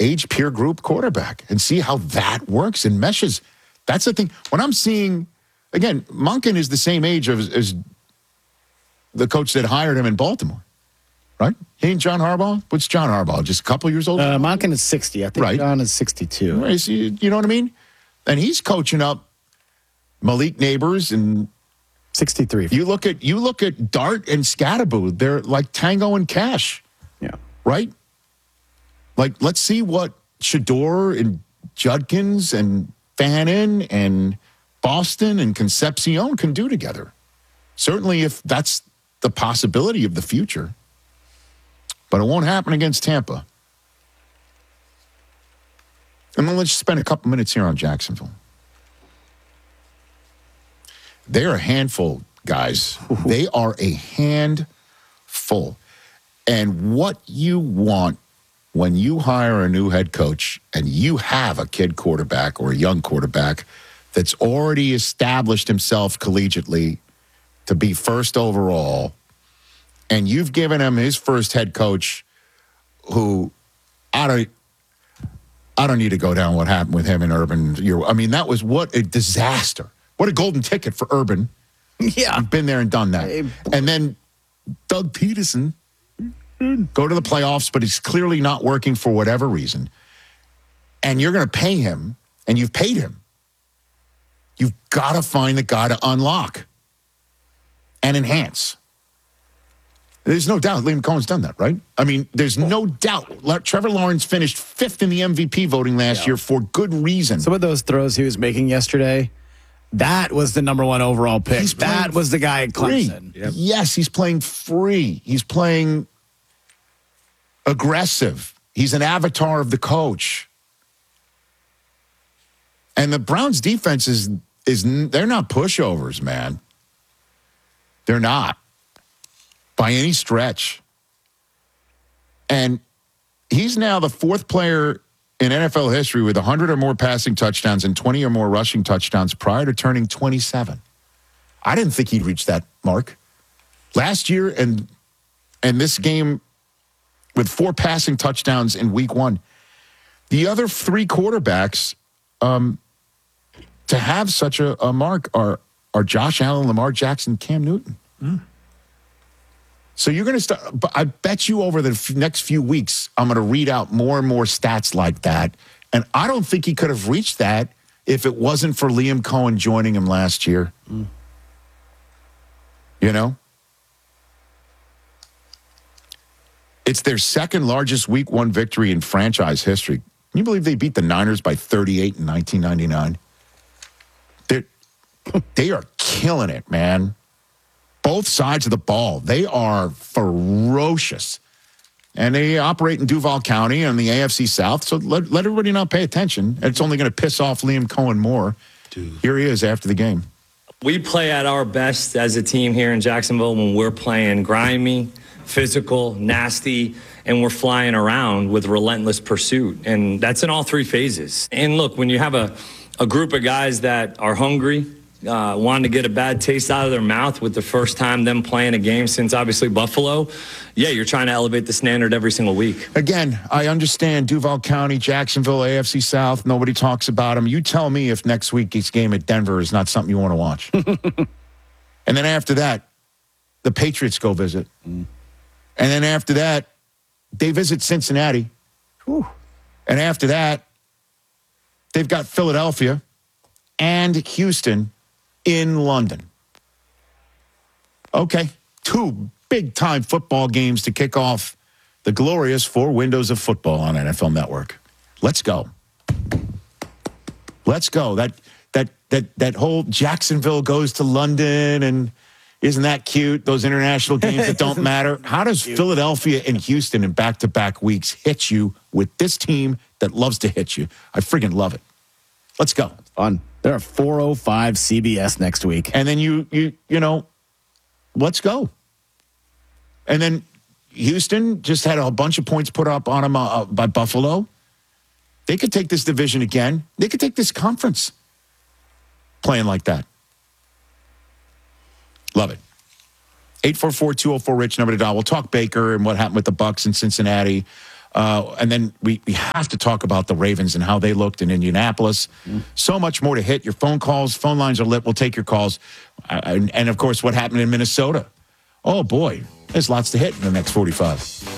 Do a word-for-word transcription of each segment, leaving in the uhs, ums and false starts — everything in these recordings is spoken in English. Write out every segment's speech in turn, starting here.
age peer group quarterback and see how that works and meshes. That's the thing. When I'm seeing, again, Monken is the same age as, as the coach that hired him in Baltimore, right? He ain't John Harbaugh? What's John Harbaugh? Just a couple years old? Uh, Monken is sixty. I think right. John is sixty-two. Right. So you, you know what I mean? And he's coaching up Malik Neighbors and sixty-three. You look at you look at Dart and Scatterboo. They're like Tango and Cash. Yeah. Right? Like, let's see what Shador and Judkins and Fannin and Boston and Concepcion can do together. Certainly if that's the possibility of the future. But it won't happen against Tampa. And then let's spend a couple minutes here on Jacksonville. They're a handful, guys. They are a handful. And what you want when you hire a new head coach and you have a kid quarterback or a young quarterback that's already established himself collegiately to be first overall, and you've given him his first head coach who, I don't, I don't need to go down what happened with him and Urban. I mean, that was what a disaster. What a golden ticket for Urban. Yeah. I've been there and done that. And then Doug Peterson, go to the playoffs, but he's clearly not working for whatever reason. And you're going to pay him, and you've paid him. You've got to find the guy to unlock and enhance. There's no doubt Liam Cohen's done that, right? I mean, there's no doubt. Trevor Lawrence finished fifth in the M V P voting last yeah. year for good reason. Some of those throws he was making yesterday, that was the number one overall pick. He's that was the guy at Clemson. Yep. Yes, he's playing free. He's playing aggressive. He's an avatar of the coach. And the Browns defense is, is they're not pushovers, man. They're not by any stretch. And he's now the fourth player in N F L history with one hundred or more passing touchdowns and twenty or more rushing touchdowns prior to turning twenty-seven. I didn't think he'd reach that mark. Last year and and this game with four passing touchdowns in week one. The other three quarterbacks um, to have such a, a mark are, are Josh Allen, Lamar Jackson, Cam Newton. Mm. So you're going to start, but I bet you over the f- next few weeks, I'm going to read out more and more stats like that. And I don't think he could have reached that if it wasn't for Liam Cohen joining him last year. Mm. You know? It's their second largest week one victory in franchise history. Can you believe they beat the Niners by thirty-eight in nineteen ninety-nine? They're, they are killing it, man. Both sides of the ball. They are ferocious. And they operate in Duval County and the A F C South, so let, let everybody not pay attention. It's only going to piss off Liam Cohen more. Dude. Here he is after the game. We play at our best as a team here in Jacksonville when we're playing grimy, physical, nasty, and we're flying around with relentless pursuit. And that's in all three phases. And look, when you have a, a group of guys that are hungry, Uh, wanting to get a bad taste out of their mouth with the first time them playing a game since obviously Buffalo, yeah, you're trying to elevate the standard every single week. Again, I understand Duval County, Jacksonville, A F C South, nobody talks about them. You tell me if next week's game at Denver is not something you want to watch. And then after that, the Patriots go visit. Mm. And then after that, they visit Cincinnati. Whew. And after that, they've got Philadelphia and Houston in London. Okay, two big-time football games to kick off the glorious four windows of football on N F L Network. Let's go. Let's go. That that that that whole Jacksonville goes to London, and isn't that cute? Those international games that don't matter. How does Philadelphia and Houston in back-to-back weeks hit you with this team that loves to hit you? I friggin' love it. Let's go. Fun. They're at four oh five C B S next week. And then you, you, you know, let's go. And then Houston just had a bunch of points put up on them uh, by Buffalo. They could take this division again. They could take this conference playing like that. Love it. eight four four, two oh four, RICH, number to dial. We'll talk Baker and what happened with the Bucks in Cincinnati. Uh, and then we, we have to talk about the Ravens and how they looked in Indianapolis. Mm. So much more to hit. Your phone calls, phone lines are lit. We'll take your calls. Uh, and, and, of course, what happened in Minnesota. Oh, boy, there's lots to hit in the next forty-five.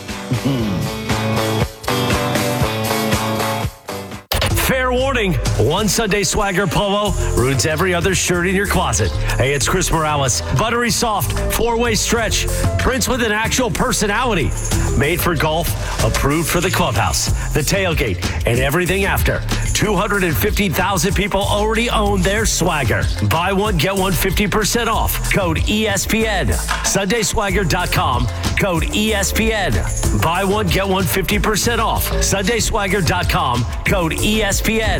Fair warning, one Sunday Swagger polo ruins every other shirt in your closet. Hey, it's Chris Morales. Buttery soft, four-way stretch, prints with an actual personality. Made for golf, approved for the clubhouse, the tailgate, and everything after. two hundred fifty thousand people already own their Swagger. Buy one, get one fifty percent off. Code E S P N. Sunday Swagger dot com. Code E S P N. Buy one, get one fifty percent off. Sunday Swagger dot com. Code E S P N.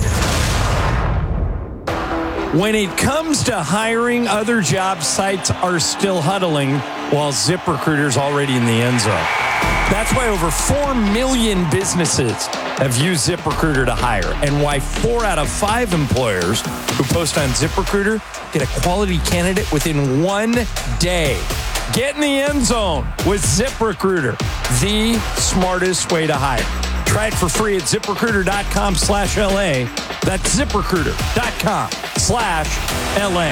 When it comes to hiring, other job sites are still huddling while ZipRecruiter's already in the end zone. That's why over four million businesses have used ZipRecruiter to hire, and why four out of five employers who post on ZipRecruiter get a quality candidate within one day. Get in the end zone with ZipRecruiter, the smartest way to hire. Try it for free at ZipRecruiter.com slash LA. That's ZipRecruiter.com slash LA.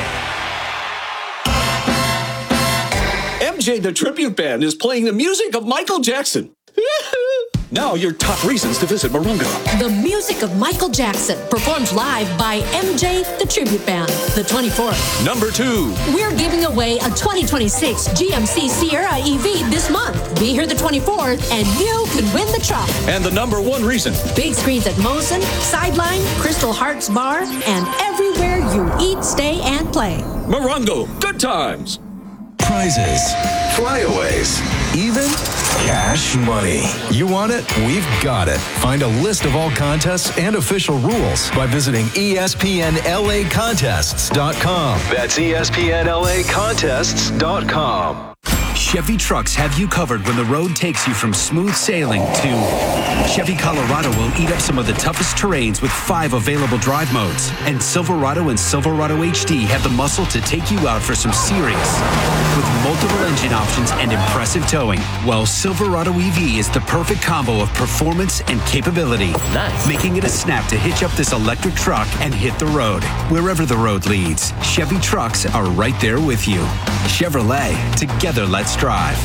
M J the Tribute Band is playing the music of Michael Jackson. Now your top reasons to visit Morongo. The music of Michael Jackson, performed live by M J the Tribute Band, the twenty-fourth. Number two. We're giving away a twenty twenty-six G M C Sierra E V this month. Be here the twenty-fourth and you can win the truck. And the number one reason. Big screens at Mosen, Sideline, Crystal Hearts Bar, and everywhere you eat, stay, and play. Morongo, good times. Prizes, flyaways, even cash money. You want it? We've got it. Find a list of all contests and official rules by visiting E S P N L A contests dot com. That's E S P N L A contests dot com. Chevy trucks have you covered when the road takes you from smooth sailing to Chevy Colorado will eat up some of the toughest terrains with five available drive modes. And Silverado and Silverado H D have the muscle to take you out for some serious. With multiple engine options and impressive towing, well, Silverado E V is the perfect combo of performance and capability. Nice. Making it a snap to hitch up this electric truck and hit the road. Wherever the road leads, Chevy trucks are right there with you. Chevrolet, together let's drive.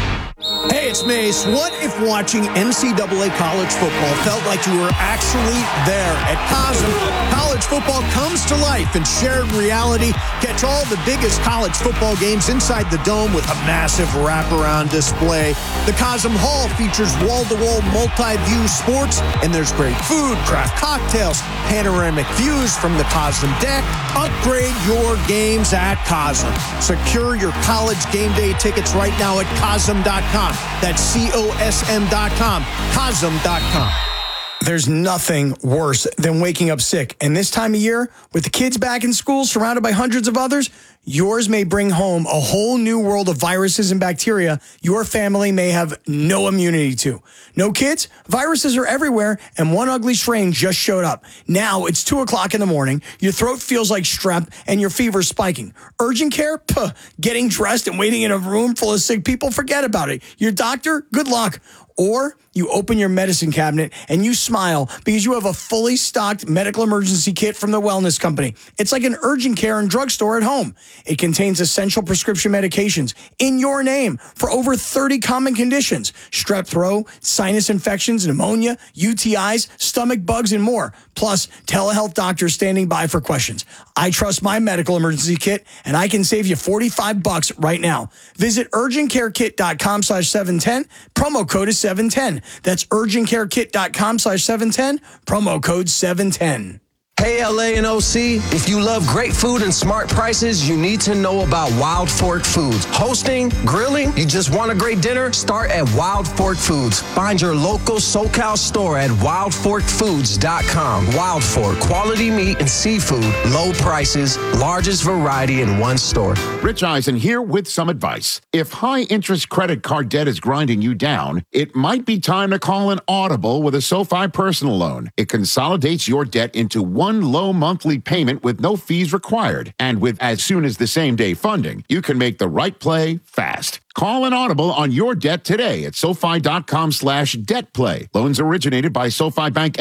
Hey, it's Mace. What if watching N C double A college football felt like you were actually there? At Cosm, college football comes to life in shared reality. Catch all the biggest college football games inside the dome with a massive wraparound display. The Cosm Hall features wall-to-wall multi-view sports, and there's great food, craft cocktails, panoramic views from the Cosm deck. Upgrade your games at Cosm. Secure your college game day tickets right now at Cosm dot com. That's C O S M dot com, Cosm dot com. There's nothing worse than waking up sick. And this time of year, with the kids back in school, surrounded by hundreds of others, yours may bring home a whole new world of viruses and bacteria your family may have no immunity to. No kids? Viruses are everywhere, and one ugly strain just showed up. Now it's two o'clock in the morning, your throat feels like strep, and your fever's spiking. Urgent care? Puh. Getting dressed and waiting in a room full of sick people? Forget about it. Your doctor? Good luck. Or you open your medicine cabinet and you smile because you have a fully stocked medical emergency kit from the Wellness Company. It's like an urgent care and drugstore at home. It contains essential prescription medications in your name for over thirty common conditions: strep throat, sinus infections, pneumonia, U T Is, stomach bugs, and more. Plus, telehealth doctors standing by for questions. I trust my medical emergency kit, and I can save you forty-five bucks right now. Visit urgent care kit dot com slash seven ten. Promo code is seven ten. That's urgent care kit dot com slash seven ten. Promo code seven ten. Hey, L A and O C, if you love great food and smart prices, you need to know about Wild Fork Foods. Hosting, grilling, you just want a great dinner? Start at Wild Fork Foods. Find your local SoCal store at wild fork foods dot com. Wild Fork, quality meat and seafood, low prices, largest variety in one store. Rich Eisen here with some advice. If high-interest credit card debt is grinding you down, it might be time to call an Audible with a SoFi personal loan. It consolidates your debt into one one low monthly payment with no fees required. And with as soon as the same day funding, you can make the right play fast. Call an audible on your debt today at SoFi.com slash debt play. Loans originated by SoFi Bank